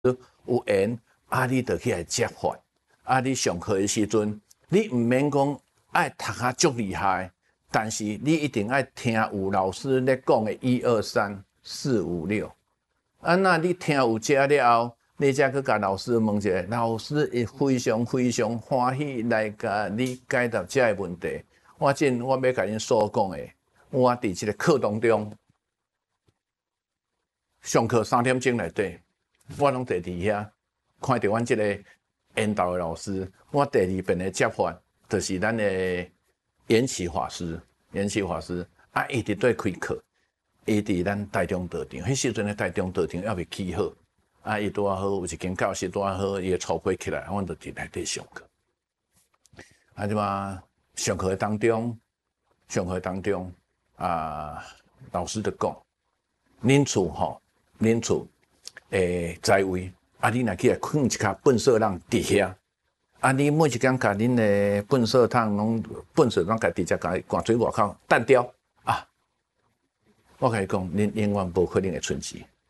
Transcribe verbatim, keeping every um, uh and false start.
有缘啊，你就起来接法。啊，你上课的时阵，你毋免讲爱读啊足厉害，但是你一定爱听有老师咧讲的一二三四五六。啊，那你听有这了后，你才去甲老师问一下，老师会非常非常欢喜来甲你解答这个问题。我真我要甲恁所讲的，我伫这个课当中，上课三点钟内底，我拢坐伫遐，看到阮这个引导的老师，我第二遍的接法就是咱的延启法师，延启法师啊，伊直对开课。伊伫咱台中道场，迄时阵咧台中道场还未起好，啊，伊拄啊好，有一间教室拄啊好，伊个筹备起来，阮就伫内底上课。啊，即嘛上课当中，上课当中啊，老师就讲，恁厝吼，恁厝诶在位，啊，你若起来放一卡粪扫人伫遐，啊，你每一工甲恁诶粪扫桶拢粪扫桶家直接甲伊赶水外口弹掉。我甲你讲，恁永远无可能会存钱。